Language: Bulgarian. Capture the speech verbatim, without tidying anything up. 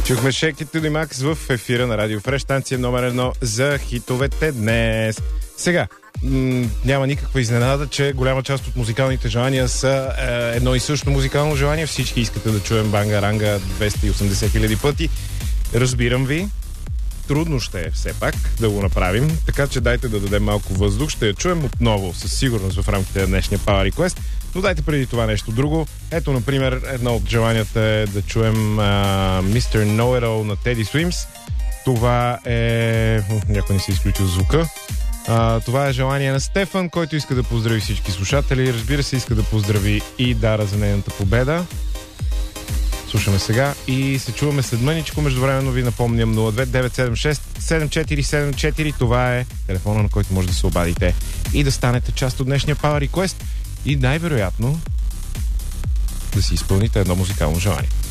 Чухме Shake It to the Max в ефира на Радио Фреш, станция номер едно за хитовете днес. Сега, м- няма никаква изненада, че голяма част от музикалните желания са е, едно и също музикално желание. Всички искате да чуем Банга-Ранга двеста и осемдесет хиляди пъти. Разбирам ви. Трудно ще е все пак да го направим, така че дайте да дадем малко въздух. Ще я чуем отново, със сигурност в рамките на днешния Power Request. Но дайте преди това нещо друго. Ето, например, едно от желанията е да чуем а, мистер Know-It-All на Teddy Swims. Това е... Някой не си изключил звука. А, това е желание на Стефан, който иска да поздрави всички слушатели. Разбира се, иска да поздрави и Дара за нейната победа. Слушаме сега и се чуваме след мъничко. Междувременно ви напомням нула две девет седем шест седем четири седем четири. Това е телефона, на който може да се обадите и да станете част от днешния Power Request и най-вероятно да си изпълните едно музикално желание.